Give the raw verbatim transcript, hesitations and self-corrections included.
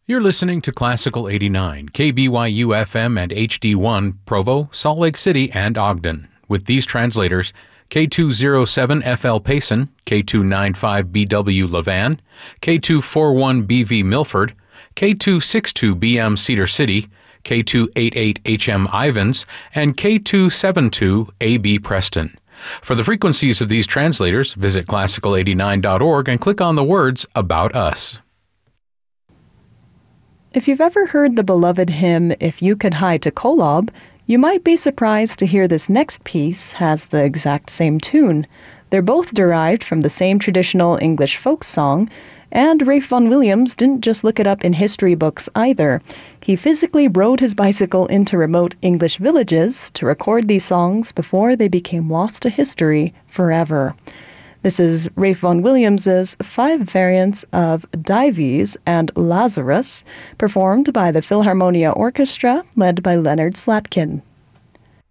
You're listening to Classical eighty-nine, K B Y U F M and H D one, Provo, Salt Lake City, and Ogden. With these translators, K two oh seven F L Payson, K two ninety-five B W Levan, K two forty-one B V Milford, K two sixty-two B M Cedar City, K two eighty-eight H M Ivins, and K two seventy-two A B Preston. For the frequencies of these translators, visit classical eighty-nine dot org and click on the words About Us. If you've ever heard the beloved hymn, If You Could Hie to Kolob, you might be surprised to hear this next piece has the exact same tune. They're both derived from the same traditional English folk song, and Ralph Vaughan Williams didn't just look it up in history books either. He physically rode his bicycle into remote English villages to record these songs before they became lost to history forever. This is Ralph Vaughan Williams's five variants of Dives and Lazarus, performed by the Philharmonia Orchestra, led by Leonard Slatkin.